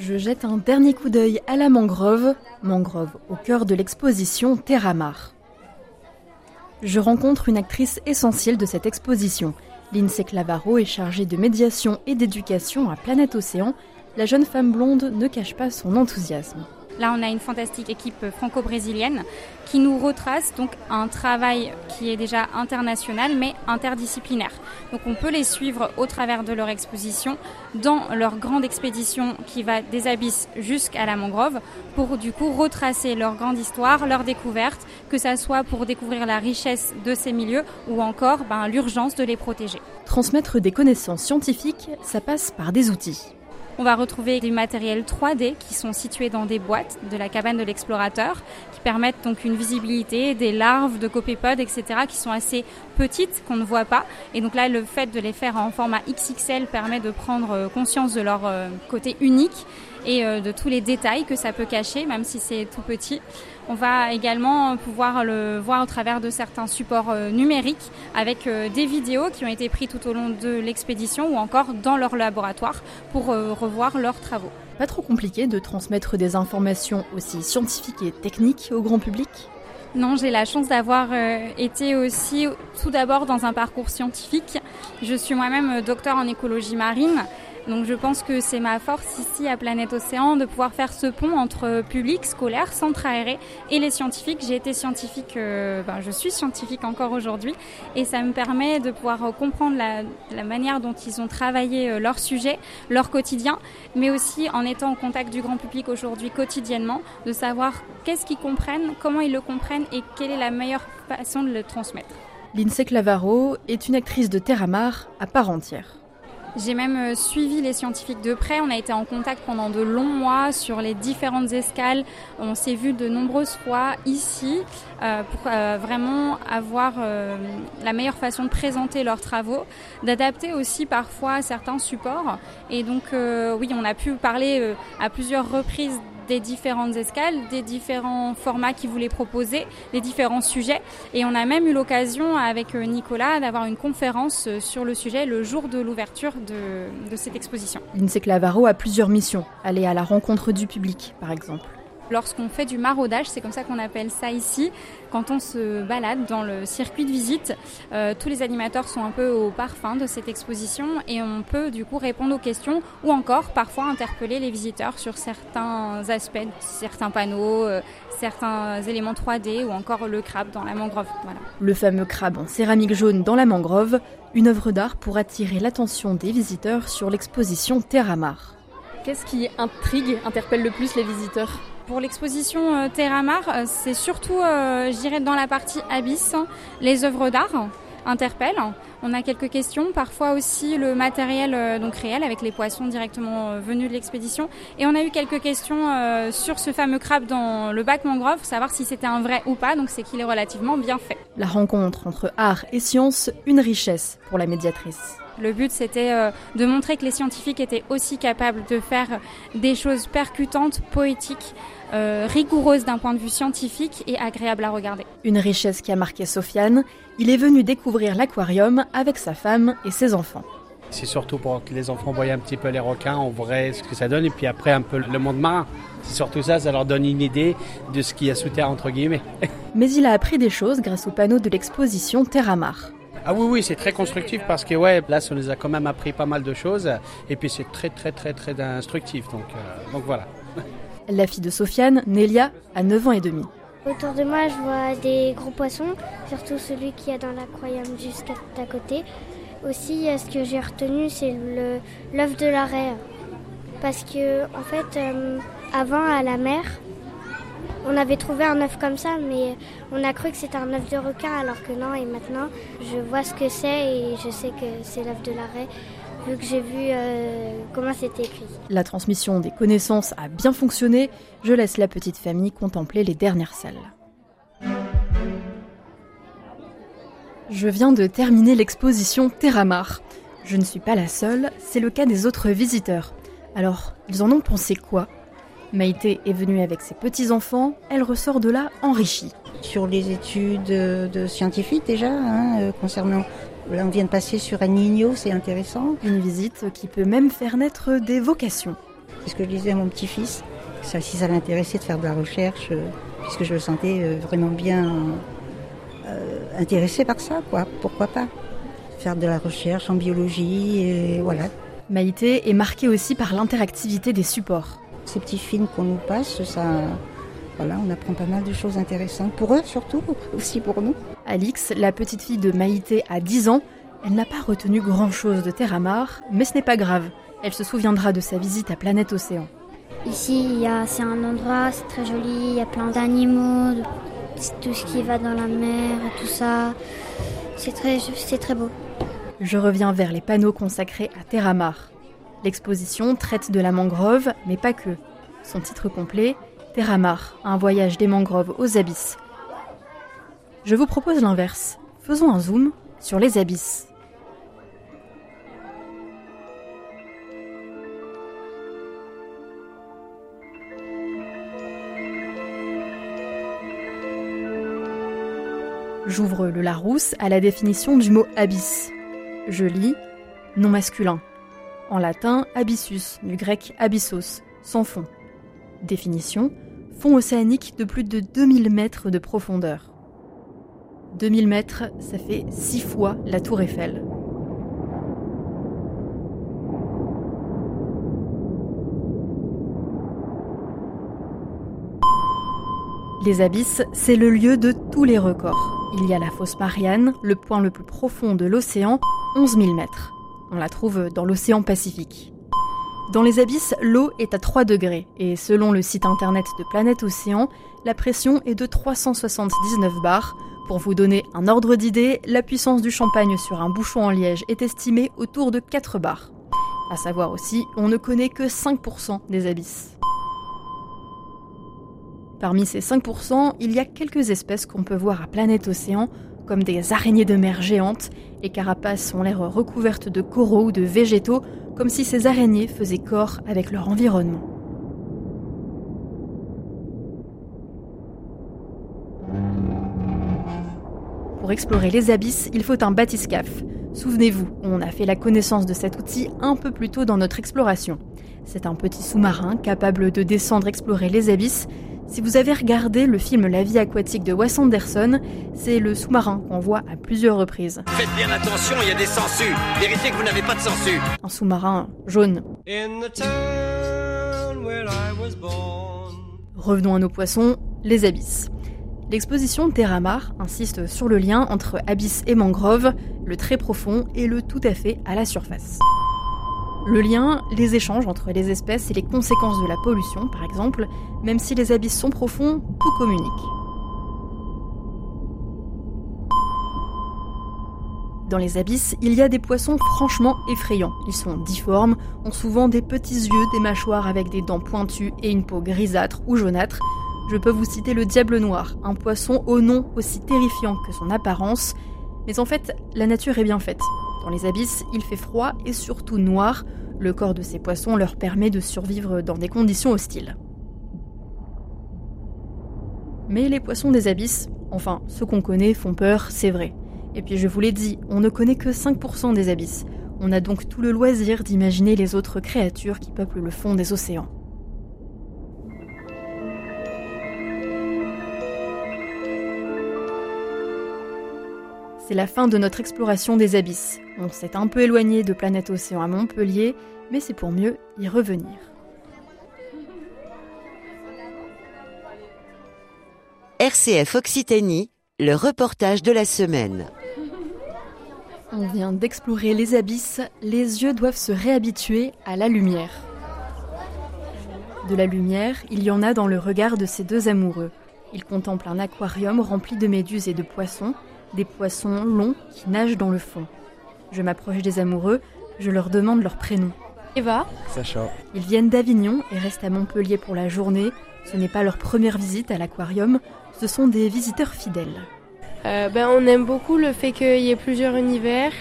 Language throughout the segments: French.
Je jette un dernier coup d'œil à la mangrove au cœur de l'exposition Terramar. Je rencontre une actrice essentielle de cette exposition. Lindsay Clavaro est chargée de médiation et d'éducation à Planète Océan. La jeune femme blonde ne cache pas son enthousiasme. Là, on a une fantastique équipe franco-brésilienne qui nous retrace donc un travail qui est déjà international mais interdisciplinaire. Donc on peut les suivre au travers de leur exposition dans leur grande expédition qui va des abysses jusqu'à la mangrove pour du coup retracer leur grande histoire, leur découverte, que ça soit pour découvrir la richesse de ces milieux ou encore l'urgence de les protéger. Transmettre des connaissances scientifiques, ça passe par des outils. On va retrouver des matériels 3D qui sont situés dans des boîtes de la cabane de l'explorateur qui permettent donc une visibilité des larves de copépodes, etc. qui sont assez petites, qu'on ne voit pas. Et donc là, le fait de les faire en format XXL permet de prendre conscience de leur côté unique et de tous les détails que ça peut cacher, même si c'est tout petit. On va également pouvoir le voir au travers de certains supports numériques avec des vidéos qui ont été prises tout au long de l'expédition ou encore dans leur laboratoire pour revoir leurs travaux. Pas trop compliqué de transmettre des informations aussi scientifiques et techniques au grand public ? Non, j'ai la chance d'avoir été aussi tout d'abord dans un parcours scientifique. Je suis moi-même docteur en écologie marine. Donc je pense que c'est ma force ici à Planète Océan de pouvoir faire ce pont entre public, scolaire, centre aéré et les scientifiques. J'ai été scientifique, je suis scientifique encore aujourd'hui et ça me permet de pouvoir comprendre la manière dont ils ont travaillé leur sujet, leur quotidien, mais aussi en étant en contact du grand public aujourd'hui quotidiennement, de savoir qu'est-ce qu'ils comprennent, comment ils le comprennent et quelle est la meilleure façon de le transmettre. Lindsay Clavaro est une actrice de Terramar à part entière. J'ai même suivi les scientifiques de près. On a été en contact pendant de longs mois sur les différentes escales. On s'est vu de nombreuses fois ici pour vraiment avoir la meilleure façon de présenter leurs travaux, d'adapter aussi parfois certains supports. Et donc oui, on a pu parler à plusieurs reprises des différentes escales, des différents formats qu'ils voulaient proposer, des différents sujets. Et on a même eu l'occasion avec Nicolas d'avoir une conférence sur le sujet le jour de l'ouverture de cette exposition. Lindsay Clavaro a plusieurs missions. Aller à la rencontre du public, par exemple. Lorsqu'on fait du maraudage, c'est comme ça qu'on appelle ça ici, quand on se balade dans le circuit de visite, tous les animateurs sont un peu au parfum de cette exposition et on peut du coup répondre aux questions ou encore parfois interpeller les visiteurs sur certains aspects, certains panneaux, certains éléments 3D ou encore le crabe dans la mangrove. Voilà. Le fameux crabe en céramique jaune dans la mangrove, une œuvre d'art pour attirer l'attention des visiteurs sur l'exposition Terramar. Qu'est-ce qui interpelle le plus les visiteurs ? Pour l'exposition Terramar, c'est surtout, je dirais, dans la partie abysse, les œuvres d'art interpellent. On a quelques questions, parfois aussi le matériel donc réel avec les poissons directement venus de l'expédition. Et on a eu quelques questions sur ce fameux crabe dans le bac mangrove, savoir si c'était un vrai ou pas, donc c'est qu'il est relativement bien fait. La rencontre entre art et science, une richesse pour la médiatrice. Le but, c'était de montrer que les scientifiques étaient aussi capables de faire des choses percutantes, poétiques, rigoureuses d'un point de vue scientifique et agréables à regarder. Une richesse qui a marqué Sofiane. Il est venu découvrir l'aquarium avec sa femme et ses enfants. C'est surtout pour que les enfants voient un petit peu les requins en vrai, ce que ça donne, et puis après un peu le monde marin. C'est surtout ça leur donne une idée de ce qu'il y a sous terre, entre guillemets. Mais il a appris des choses grâce au panneau de l'exposition Terramar. Ah oui, c'est très constructif parce que là, ça nous a quand même appris pas mal de choses. Et puis c'est très instructif, donc voilà. La fille de Sofiane, Nélia, a 9 ans et demi. Autour de moi, je vois des gros poissons, surtout celui qu'il y a dans l'aquarium juste à côté. Aussi, ce que j'ai retenu, c'est l'œuf de la raie. Parce que, en fait, avant, à la mer, on avait trouvé un œuf comme ça, mais on a cru que c'était un œuf de requin, alors que non. Et maintenant, je vois ce que c'est et je sais que c'est l'œuf de la raie, vu que j'ai vu comment c'était écrit. La transmission des connaissances a bien fonctionné. Je laisse la petite famille contempler les dernières salles. Je viens de terminer l'exposition Terramar. Je ne suis pas la seule, c'est le cas des autres visiteurs. Alors, ils en ont pensé quoi ? Maïté est venue avec ses petits-enfants, elle ressort de là enrichie. Sur les études de scientifiques déjà, concernant... Là, on vient de passer sur El Niño, c'est intéressant. Une visite qui peut même faire naître des vocations. C'est ce que je disais à mon petit-fils. Si ça l'intéressait de faire de la recherche, puisque je le sentais vraiment bien intéressé par ça, quoi. Pourquoi pas faire de la recherche en biologie, et voilà. Maïté est marquée aussi par l'interactivité des supports. Ces petits films qu'on nous passe, voilà, on apprend pas mal de choses intéressantes pour eux, surtout, aussi pour nous. Alix, la petite fille de Maïté, a 10 ans. Elle n'a pas retenu grand-chose de Terramar, mais ce n'est pas grave. Elle se souviendra de sa visite à Planète Océan. Ici, c'est un endroit, c'est très joli, il y a plein d'animaux, tout ce qui va dans la mer et tout ça. C'est très beau. Je reviens vers les panneaux consacrés à Terramar. L'exposition traite de la mangrove, mais pas que. Son titre complet, Terramar, un voyage des mangroves aux abysses. Je vous propose l'inverse. Faisons un zoom sur les abysses. J'ouvre le Larousse à la définition du mot abysse. Je lis nom masculin. En latin, abyssus, du grec abyssos, sans fond. Définition, fond océanique de plus de 2000 mètres de profondeur. 2000 mètres, ça fait 6 fois la tour Eiffel. Les abysses, c'est le lieu de tous les records. Il y a la fosse Marianne, le point le plus profond de l'océan, 11 000 mètres. On la trouve dans l'océan Pacifique. Dans les abysses, l'eau est à 3 degrés et selon le site internet de Planète Océan, la pression est de 379 bars. Pour vous donner un ordre d'idée, la puissance du champagne sur un bouchon en liège est estimée autour de 4 bars. À savoir aussi, on ne connaît que 5% des abysses. Parmi ces 5%, il y a quelques espèces qu'on peut voir à Planète Océan, comme des araignées de mer géantes. Les carapaces ont l'air recouvertes de coraux ou de végétaux, comme si ces araignées faisaient corps avec leur environnement. Pour explorer les abysses, il faut un bathyscaphe. Souvenez-vous, on a fait la connaissance de cet outil un peu plus tôt dans notre exploration. C'est un petit sous-marin capable de descendre explorer les abysses. Si vous avez regardé le film La vie aquatique de Wes Anderson, c'est le sous-marin qu'on voit à plusieurs reprises. Faites bien attention, il y a des sangsues. Vérifiez que vous n'avez pas de sangsues. Un sous-marin jaune. Revenons à nos poissons, les abysses. L'exposition Terramar insiste sur le lien entre abysses et mangroves, le très profond et le tout à fait à la surface. Le lien, les échanges entre les espèces et les conséquences de la pollution, par exemple, même si les abysses sont profonds, tout communique. Dans les abysses, il y a des poissons franchement effrayants. Ils sont difformes, ont souvent des petits yeux, des mâchoires avec des dents pointues et une peau grisâtre ou jaunâtre. Je peux vous citer le diable noir, un poisson au nom aussi terrifiant que son apparence. Mais en fait, la nature est bien faite. Dans les abysses, il fait froid et surtout noir. Le corps de ces poissons leur permet de survivre dans des conditions hostiles. Mais les poissons des abysses, enfin ceux qu'on connaît, font peur, c'est vrai. Et puis je vous l'ai dit, on ne connaît que 5% des abysses. On a donc tout le loisir d'imaginer les autres créatures qui peuplent le fond des océans. C'est la fin de notre exploration des abysses. On s'est un peu éloigné de Planète Océan à Montpellier, mais c'est pour mieux y revenir. RCF Occitanie, le reportage de la semaine. On vient d'explorer les abysses, les yeux doivent se réhabituer à la lumière. De la lumière, il y en a dans le regard de ces deux amoureux. Ils contemplent un aquarium rempli de méduses et de poissons, des poissons longs qui nagent dans le fond. Je m'approche des amoureux, je leur demande leur prénom. Eva. Sacha. Ils viennent d'Avignon et restent à Montpellier pour la journée. Ce n'est pas leur première visite à l'aquarium, ce sont des visiteurs fidèles. On aime beaucoup le fait qu'il y ait plusieurs univers,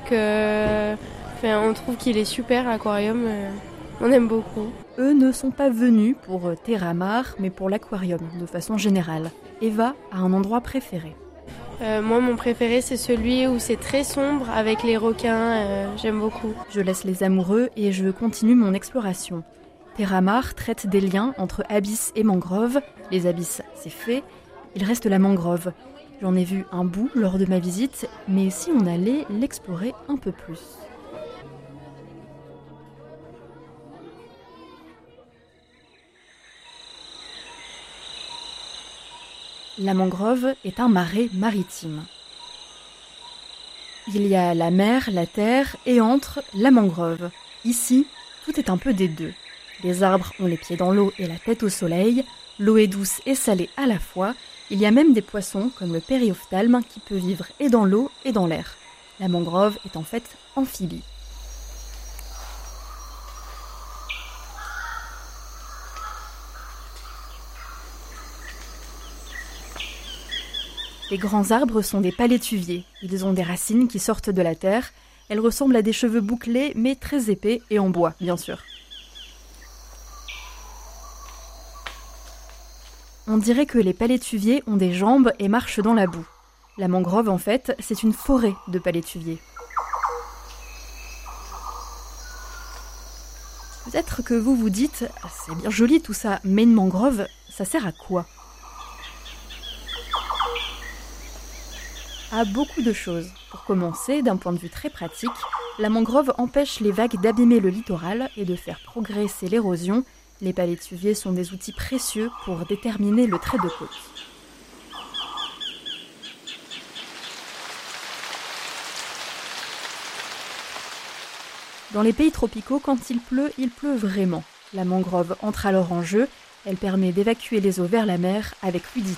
on trouve qu'il est super l'aquarium, on aime beaucoup. Eux ne sont pas venus pour Terramar, mais pour l'aquarium de façon générale. Eva a un endroit préféré. Moi, mon préféré, c'est celui où c'est très sombre avec les requins. J'aime beaucoup. Je laisse les amoureux et je continue mon exploration. Terramar traite des liens entre abysses et mangroves. Les abysses, c'est fait. Il reste la mangrove. J'en ai vu un bout lors de ma visite, mais si on allait l'explorer un peu plus. La mangrove est un marais maritime. Il y a la mer, la terre et entre la mangrove. Ici, tout est un peu des deux. Les arbres ont les pieds dans l'eau et la tête au soleil. L'eau est douce et salée à la fois. Il y a même des poissons comme le périophtalme qui peut vivre et dans l'eau et dans l'air. La mangrove est en fait amphibie. Les grands arbres sont des palétuviers. Ils ont des racines qui sortent de la terre. Elles ressemblent à des cheveux bouclés, mais très épais et en bois, bien sûr. On dirait que les palétuviers ont des jambes et marchent dans la boue. La mangrove, en fait, c'est une forêt de palétuviers. Peut-être que vous vous dites « c'est bien joli tout ça, mais une mangrove, ça sert à quoi ?» À beaucoup de choses. Pour commencer, d'un point de vue très pratique, la mangrove empêche les vagues d'abîmer le littoral et de faire progresser l'érosion. Les palétuviers sont des outils précieux pour déterminer le trait de côte. Dans les pays tropicaux, quand il pleut vraiment. La mangrove entre alors en jeu. Elle permet d'évacuer les eaux vers la mer avec fluidité.